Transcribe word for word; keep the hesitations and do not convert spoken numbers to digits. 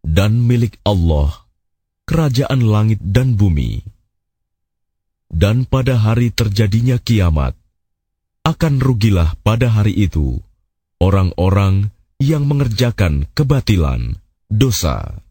dan milik Allah, kerajaan langit dan bumi. Dan pada hari terjadinya kiamat, akan rugilah pada hari itu orang-orang yang mengerjakan kebatilan, dosa.